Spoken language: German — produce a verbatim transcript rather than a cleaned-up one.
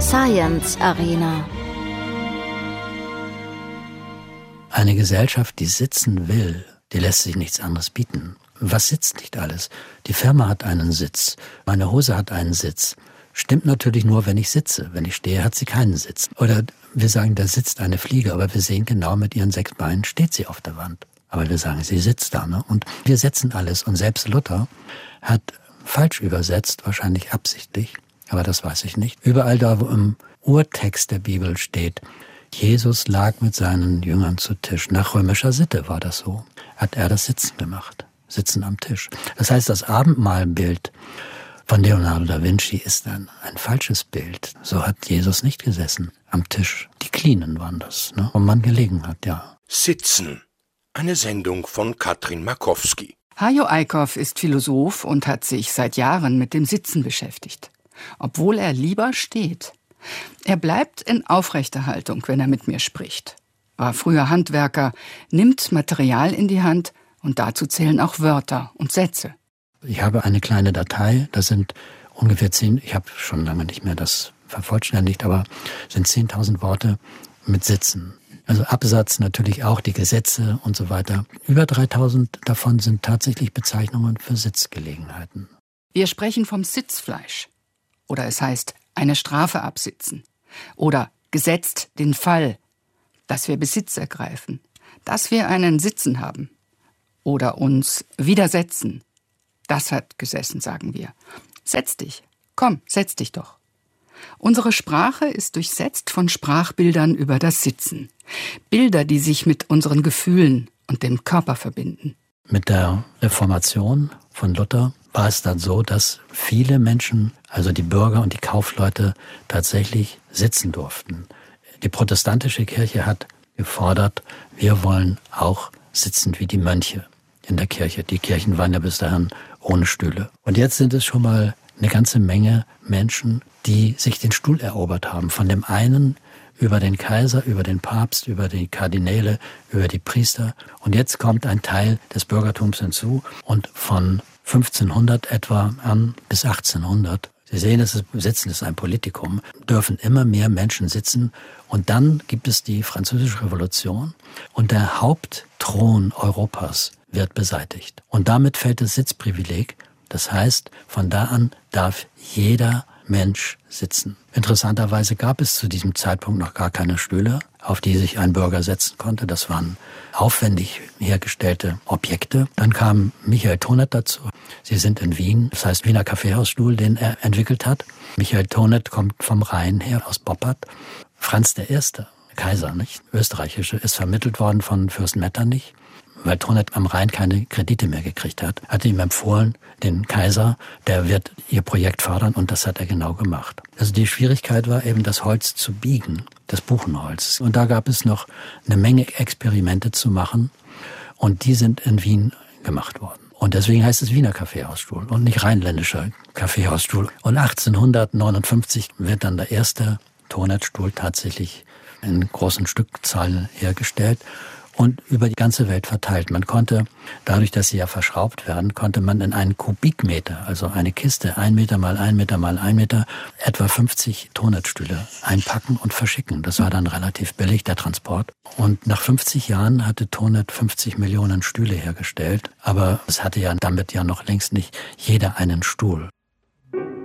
Science Arena. Eine Gesellschaft, die sitzen will, die lässt sich nichts anderes bieten. Was sitzt nicht alles? Die Firma hat einen Sitz, meine Hose hat einen Sitz. Stimmt natürlich nur, wenn ich sitze. Wenn ich stehe, hat sie keinen Sitz. Oder wir sagen, da sitzt eine Fliege, aber wir sehen genau, mit ihren sechs Beinen steht sie auf der Wand. Aber wir sagen, sie sitzt da. Ne? Und wir setzen alles. Und selbst Luther hat falsch übersetzt, wahrscheinlich absichtlich, aber das weiß ich nicht. Überall da, wo im Urtext der Bibel steht, Jesus lag mit seinen Jüngern zu Tisch. Nach römischer Sitte war das so. Hat er das Sitzen gemacht. Sitzen am Tisch. Das heißt, das Abendmahlbild von Leonardo da Vinci ist ein, ein falsches Bild. So hat Jesus nicht gesessen am Tisch. Die Klinen waren das, ne? Wo man gelegen hat, ja. Sitzen. Eine Sendung von Katrin Markowski. Hajo Eickhoff ist Philosoph und hat sich seit Jahren mit dem Sitzen beschäftigt. Obwohl er lieber steht. Er bleibt in aufrechter Haltung, wenn er mit mir spricht. War früher Handwerker, nimmt Material in die Hand und dazu zählen auch Wörter und Sätze. Ich habe eine kleine Datei, das sind ungefähr zehn, ich habe schon lange nicht mehr das vervollständigt, aber sind zehntausend Worte mit Sitzen. Also Absatz natürlich auch, die Gesetze und so weiter. Über dreitausend davon sind tatsächlich Bezeichnungen für Sitzgelegenheiten. Wir sprechen vom Sitzfleisch. Oder es heißt, eine Strafe absitzen. Oder gesetzt den Fall, dass wir Besitz ergreifen. Dass wir einen Sitzen haben. Oder uns widersetzen. Das hat gesessen, sagen wir. Setz dich. Komm, setz dich doch. Unsere Sprache ist durchsetzt von Sprachbildern über das Sitzen. Bilder, die sich mit unseren Gefühlen und dem Körper verbinden. Mit der Reformation von Luther war es dann so, dass viele Menschen, also die Bürger und die Kaufleute, tatsächlich sitzen durften. Die protestantische Kirche hat gefordert, wir wollen auch sitzen wie die Mönche in der Kirche. Die Kirchen waren ja bis dahin ohne Stühle. Und jetzt sind es schon mal eine ganze Menge Menschen, die sich den Stuhl erobert haben. Von dem einen über den Kaiser, über den Papst, über die Kardinäle, über die Priester. Und jetzt kommt ein Teil des Bürgertums hinzu. Und von fünfzehnhundert etwa an bis achtzehnhundert, Sie sehen, es ist, Sitzen ist ein Politikum, dürfen immer mehr Menschen sitzen. Und dann gibt es die Französische Revolution und der Hauptthron Europas wird beseitigt. Und damit fällt das Sitzprivileg. Das heißt, von da an darf jeder Mensch sitzen. Interessanterweise gab es zu diesem Zeitpunkt noch gar keine Stühle, auf die sich ein Bürger setzen konnte. Das waren aufwendig hergestellte Objekte. Dann kam Michael Tonet dazu. Sie sind in Wien, das heißt Wiener Kaffeehausstuhl, den er entwickelt hat. Michael Tonet kommt vom Rhein her, aus Boppard. Franz der Erste, Kaiser, nicht? Österreichische, ist vermittelt worden von Fürst Metternich, weil Tonet am Rhein keine Kredite mehr gekriegt hat, hatte ihm empfohlen, den Kaiser, der wird ihr Projekt fördern, und das hat er genau gemacht. Also die Schwierigkeit war eben, das Holz zu biegen, das Buchenholz. Und da gab es noch eine Menge Experimente zu machen, und die sind in Wien gemacht worden. Und deswegen heißt es Wiener Kaffeehausstuhl und nicht rheinländischer Kaffeehausstuhl. Und achtzehnhundertneunundfünfzig wird dann der erste Tonetstuhl tatsächlich in großen Stückzahlen hergestellt und über die ganze Welt verteilt. Man konnte, dadurch, dass sie ja verschraubt werden, konnte man in einen Kubikmeter, also eine Kiste, ein Meter mal ein Meter mal ein Meter, etwa fünfzig Tonetstühle einpacken und verschicken. Das war dann relativ billig, der Transport. Und nach fünfzig Jahren hatte Tonet fünfzig Millionen Stühle hergestellt. Aber es hatte ja damit ja noch längst nicht jeder einen Stuhl.